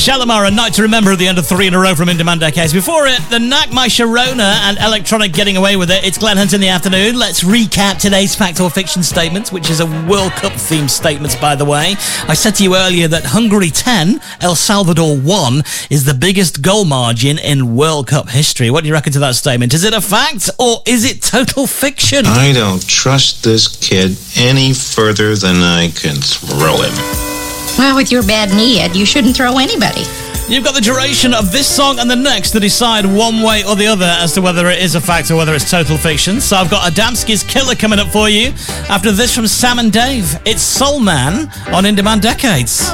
Shalimar, A Night to Remember at the end of 3 in a row from In Demand Decades. Before it, the Knack My Sharona and Electronic Getting Away With It. It's Glenn Hunt in the afternoon. Let's recap today's fact or fiction statements, which is a World Cup themed statements, by the way. I said to you earlier that Hungary 10, El Salvador 1 is the biggest goal margin in World Cup history. What do you reckon to that statement? Is it a fact or is it total fiction? I don't trust this kid any further than I can throw him. Well, with your bad knee, Ed, you shouldn't throw anybody. You've got the duration of this song and the next to decide one way or the other as to whether it is a fact or whether it's total fiction. So I've got Adamski's Killer coming up for you. After this from Sam and Dave, it's Soul Man on In Demand Decades.